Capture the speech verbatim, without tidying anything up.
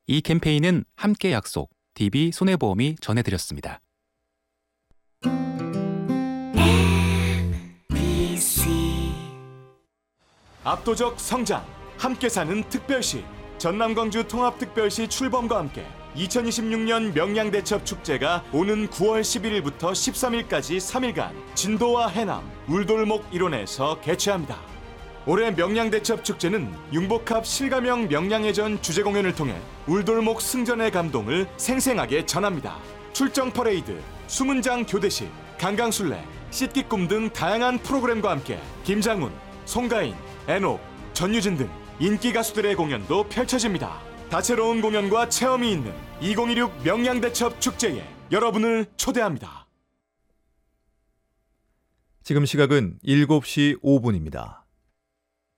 이 캠페인은 함께 약속, 디비 손해보험이 전해드렸습니다. 압도적 성장, 함께 사는 특별시, 전남광주 통합특별시 출범과 함께 이천이십육 년 명량대첩 축제가 오는 구월 십일일부터 십삼일까지 삼 일간 진도와 해남, 울돌목 일원에서 개최합니다. 올해 명량대첩 축제는 융복합 실가명 명량해전 주제 공연을 통해 울돌목 승전의 감동을 생생하게 전합니다. 출정 퍼레이드, 수문장 교대식, 강강술래, 씻기꿈 등 다양한 프로그램과 함께 김장훈, 송가인, 애녹, 전유진 등 인기 가수들의 공연도 펼쳐집니다. 다채로운 공연과 체험이 있는 이천이십육 명량대첩 축제에 여러분을 초대합니다. 지금 시각은 일곱 시 오 분입니다.